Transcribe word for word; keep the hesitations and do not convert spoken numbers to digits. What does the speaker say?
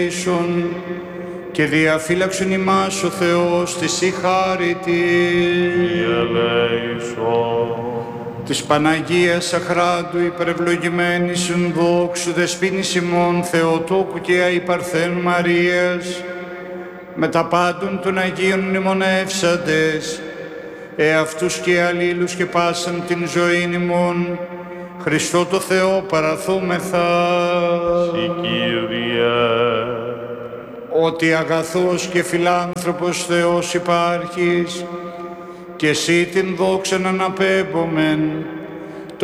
και διαφύλαξον ημάς ο Θεός της η χάρη της Παναγίας Αχράντου υπερευλογημένης εν δόξου δεσποίνης ημών Θεοτόκου και αϊπαρθένου Μαρίας, με τα πάντων των Αγίων μνημονεύσαντες, εαυτούς και αλλήλους και πάσαν την ζωήν ημών, Χριστό το Θεό παραθούμεθα. Συ Κύριε. Ότι αγαθός και φιλάνθρωπος Θεός υπάρχεις, και εσύ την δόξαν αναπέμπομεν,